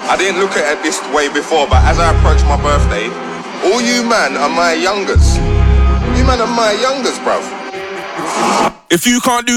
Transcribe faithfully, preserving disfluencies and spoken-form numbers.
I didn't look at it this way before, but as I approach my birthday, all you man are my youngers. You man are my youngers, bruv. If you can't do